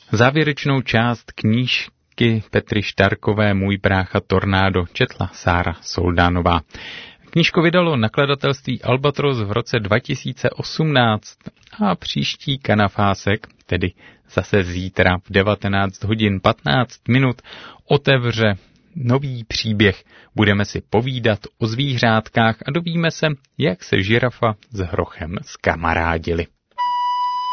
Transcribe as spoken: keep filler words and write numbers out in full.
Závěrečnou část knížky Petry Štarkové Můj brácha Tornádo četla Sára Soldánová. Knížku vydalo nakladatelství Albatros v roce dva tisíce osmnáct a příští kanafásek, tedy zase zítra v devatenáct hodin patnáct minut, otevře nový příběh. Budeme si povídat o zvířátkách a dovíme se, jak se žirafa s hrochem zkamarádili.